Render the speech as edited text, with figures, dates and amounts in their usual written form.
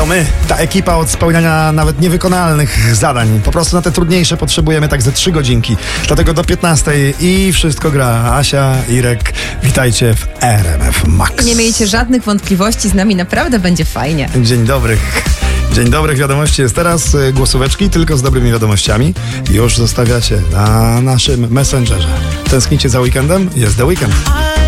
my, ta ekipa od spełniania nawet niewykonalnych zadań. Po prostu na te trudniejsze potrzebujemy tak ze 3 godzinki. Dlatego do 15 i wszystko gra. Asia, Irek, witajcie w RMF Max. Nie miejcie żadnych wątpliwości, z nami naprawdę będzie fajnie. Dzień dobry. Dzień dobrych wiadomości jest teraz. Głosóweczki tylko z dobrymi wiadomościami już zostawiacie na naszym Messengerze. Tęsknicie za weekendem? Jest The Weekend.